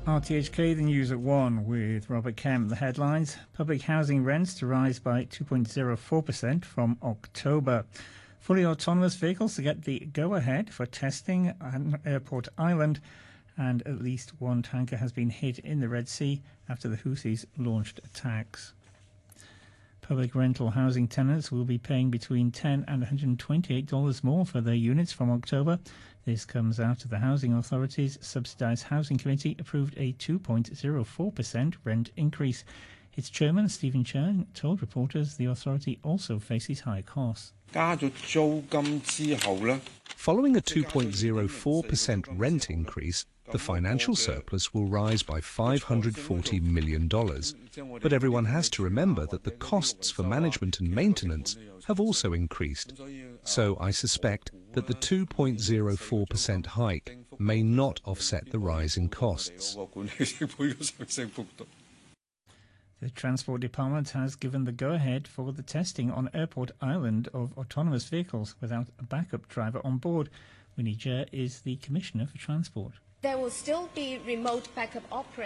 RTHK, the news at 1 with Robert Kemp. The headlines: public housing rents to rise by 2.04% from October. Fully autonomous vehicles to get the go-ahead for testing on Airport Island. And at least one tanker has been hit in the Red Sea after the Houthis launched attacks. Public rental housing tenants will be paying between $10 and $128 more for their units from October. This comes after the Housing Authority's Subsidised Housing Committee approved a 2.04% rent increase. Its chairman, Stephen Cheung, told reporters the authority also faces high costs. Following a 2.04% rent increase, the financial surplus will rise by $540 million. But everyone has to remember that the costs for management and maintenance have also increased. So I suspect that the 2.04% hike may not offset the rise in costs. The Transport Department has given the go-ahead for the testing on Airport Island of autonomous vehicles without a backup driver on board. Winnie Jia is the Commissioner for Transport. There will still be remote backup operators.